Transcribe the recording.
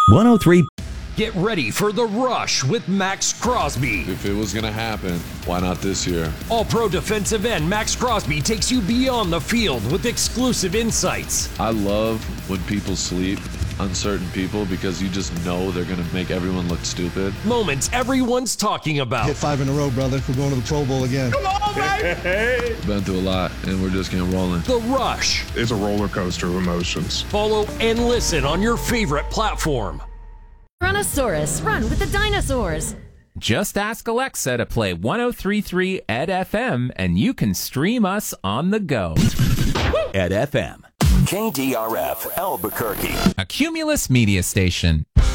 103. Get ready for The Rush with Max Crosby. If it was going to happen, why not this year? All-pro defensive end Max Crosby takes you beyond the field with exclusive insights. I love when people sleep, uncertain people, because you just know they're going to make everyone look stupid. Moments everyone's talking about. Hit 5 in a row, brother. We're going to the Pro Bowl again. Come on, baby! Been through a lot, and we're just getting rolling. The Rush. It's a roller coaster of emotions. Follow and listen on your favorite platform. Brontosaurus, run with the dinosaurs. Just ask Alexa to play 103.3 Ed FM, and you can stream us on the go. Ed FM. KDRF Albuquerque. A Cumulus media station.